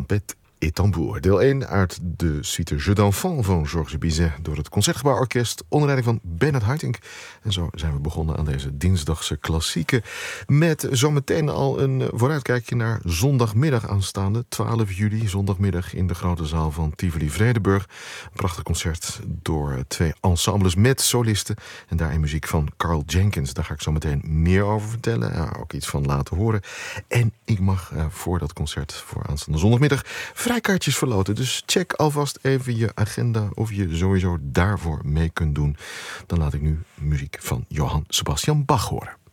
Trompet et tambour. Deel 1 uit de suite Jeux d'enfant van Georges Bizet door het Concertgebouworkest onder leiding van Bernard Haitink. En zo zijn we begonnen aan deze dinsdagse klassieke met zometeen al een vooruitkijkje naar zondagmiddag aanstaande 12 juli, zondagmiddag in de grote zaal van Tivoli-Vredenburg. Een prachtig concert door 2 ensembles met solisten en daarin muziek van Carl Jenkins. Daar ga ik zo meteen meer over vertellen, ook iets van laten horen. En ik mag voor dat concert voor aanstaande zondagmiddag vrijkaartjes verloten. Dus check alvast even je agenda of je sowieso daarvoor mee kunt doen. Dan laat ik nu muziek van Johann Sebastian Bach horen.